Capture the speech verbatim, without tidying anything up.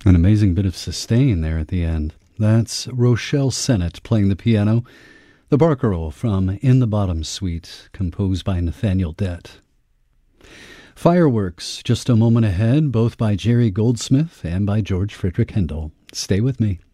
An amazing bit of sustain there at the end. That's Rochelle Sennett playing the piano. The Barcarolle from In the Bottom Suite, composed by Nathaniel Dett. Fireworks, just a moment ahead, both by Jerry Goldsmith and by George Frederick Handel. Stay with me.